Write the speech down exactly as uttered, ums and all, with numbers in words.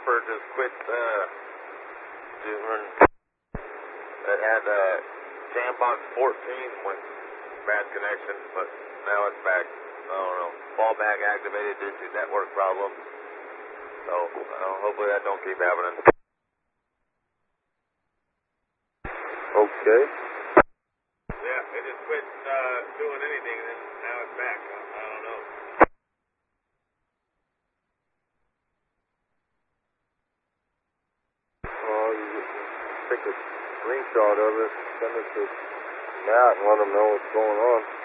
camper just quit uh, doing, that had uh, jam box fourteen went bad connection, but now it's back. I don't know. Fallback activated due to network problems. So uh, hopefully that don't keep happening. Okay. Yeah, it just quit uh, doing anything, and now it's back. I, I don't know. Well, you take a screenshot of it, send it to Matt and let him know what's going on.